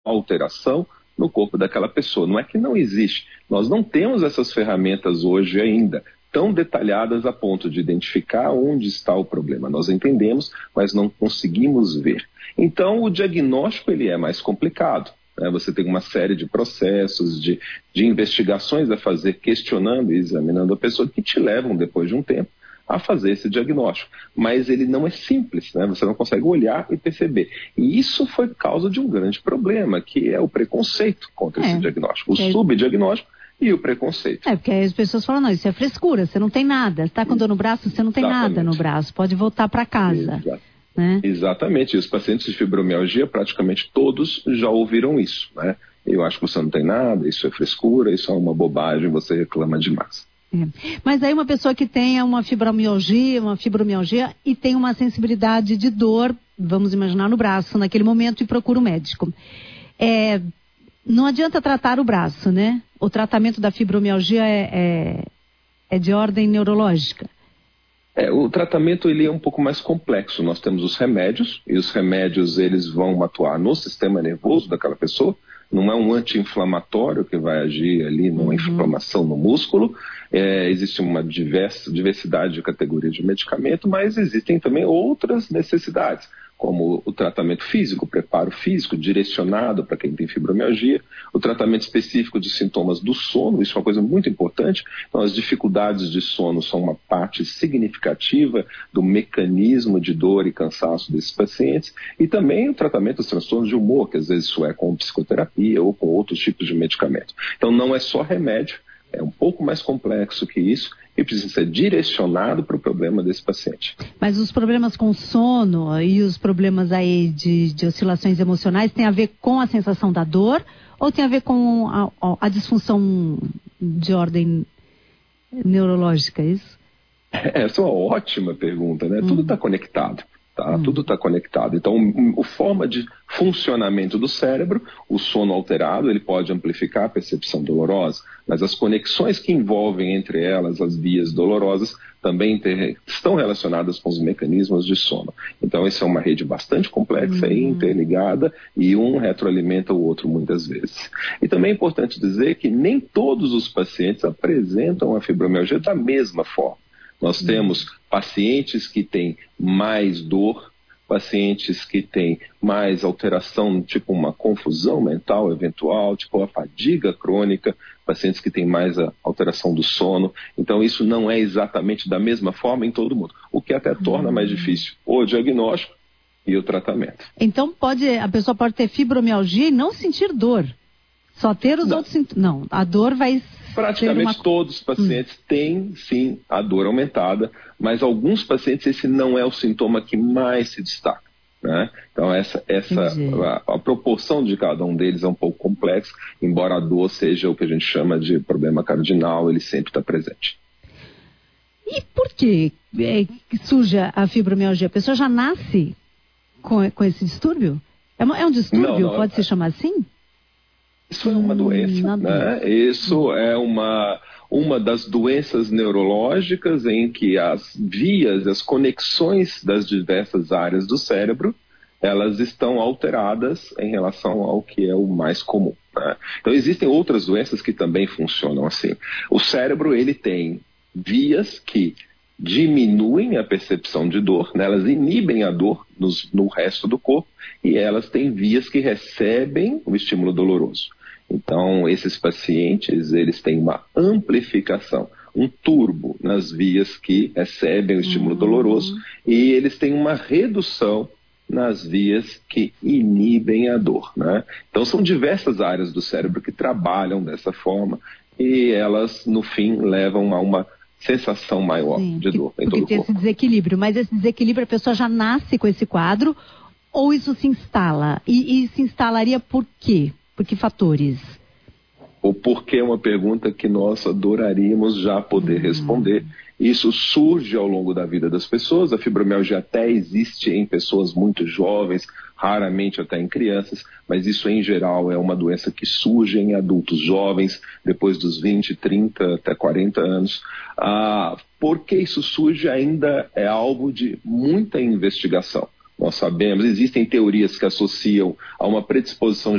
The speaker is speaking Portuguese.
alteração no corpo daquela pessoa. Não é que não existe. Nós não temos essas ferramentas hoje ainda tão detalhadas a ponto de identificar onde está o problema. Nós entendemos, mas não conseguimos ver. Então, o diagnóstico ele é mais complicado. Você tem uma série de processos, de investigações a fazer, questionando e examinando a pessoa, que te levam, depois de um tempo, a fazer esse diagnóstico. Mas ele não é simples, você não consegue olhar e perceber. E isso foi causa de um grande problema, que é o preconceito contra esse diagnóstico, o subdiagnóstico e o preconceito. Porque as pessoas falam, não, isso é frescura, você não tem nada. Você está com dor no braço, você não tem nada no braço, pode voltar para casa. Exatamente, e os pacientes de fibromialgia, praticamente todos já ouviram isso, Eu acho que você não tem nada, isso é frescura, isso é uma bobagem, você reclama demais. Mas aí uma pessoa que tenha uma fibromialgia e tem uma sensibilidade de dor, vamos imaginar no braço, naquele momento, e procura um médico. Não adianta tratar o braço, O tratamento da fibromialgia é de ordem neurológica. O tratamento ele é um pouco mais complexo. Nós temos os remédios, e os remédios eles vão atuar no sistema nervoso daquela pessoa. Não é um anti-inflamatório que vai agir ali numa inflamação no músculo. Existe uma diversidade de categorias de medicamento, mas existem também outras necessidades, como o tratamento físico, o preparo físico direcionado para quem tem fibromialgia, o tratamento específico de sintomas do sono, isso é uma coisa muito importante. Então, as dificuldades de sono são uma parte significativa do mecanismo de dor e cansaço desses pacientes, e também o tratamento dos transtornos de humor, que às vezes isso é com psicoterapia ou com outros tipos de medicamento. Então, não é só remédio, é um pouco mais complexo que isso e precisa ser direcionado para o problema desse paciente. Mas os problemas com sono e os problemas aí de oscilações emocionais têm a ver com a sensação da dor ou tem a ver com a disfunção de ordem neurológica, é isso? Essa é uma ótima pergunta, Tudo está conectado. Tudo está conectado. Então, a forma de funcionamento do cérebro, o sono alterado, ele pode amplificar a percepção dolorosa, mas as conexões que envolvem entre elas as vias dolorosas também estão relacionadas com os mecanismos de sono. Então, essa é uma rede bastante complexa e interligada, e um retroalimenta o outro muitas vezes. E também é importante dizer que nem todos os pacientes apresentam a fibromialgia da mesma forma. Nós temos pacientes que têm mais dor, pacientes que têm mais alteração, tipo uma confusão mental eventual, tipo a fadiga crônica, pacientes que têm mais a alteração do sono. Então, isso não é exatamente da mesma forma em todo mundo, o que até torna mais difícil o diagnóstico e o tratamento. Então, a pessoa pode ter fibromialgia e não sentir dor, só ter os outros sintomas. Não, a dor vai... Praticamente todos os pacientes têm, sim, a dor aumentada, mas alguns pacientes esse não é o sintoma que mais se destaca, Então, a proporção de cada um deles é um pouco complexa, embora a dor seja o que a gente chama de problema cardinal, ele sempre está presente. E por que surge a fibromialgia? A pessoa já nasce com esse distúrbio? É um distúrbio? Não, pode se chamar assim? Isso é uma doença, Isso é uma das doenças neurológicas em que as vias, as conexões das diversas áreas do cérebro, elas estão alteradas em relação ao que é o mais comum. Então, existem outras doenças que também funcionam assim. O cérebro, ele tem vias que diminuem a percepção de dor, elas inibem a dor no resto do corpo, e elas têm vias que recebem o estímulo doloroso. Então, esses pacientes, eles têm uma amplificação, um turbo nas vias que recebem o estímulo doloroso, e eles têm uma redução nas vias que inibem a dor, Então, são diversas áreas do cérebro que trabalham dessa forma, e elas, no fim, levam a uma sensação maior de dor em todo o corpo. Porque tem esse desequilíbrio, mas esse desequilíbrio a pessoa já nasce com esse quadro, ou isso se instala? E se instalaria por quê? Por que fatores? O porquê é uma pergunta que nós adoraríamos já poder responder. Isso surge ao longo da vida das pessoas. A fibromialgia até existe em pessoas muito jovens, raramente até em crianças, mas isso em geral é uma doença que surge em adultos jovens, depois dos 20, 30 até 40 anos. Por que isso surge ainda é alvo de muita investigação. Nós sabemos, existem teorias que associam a uma predisposição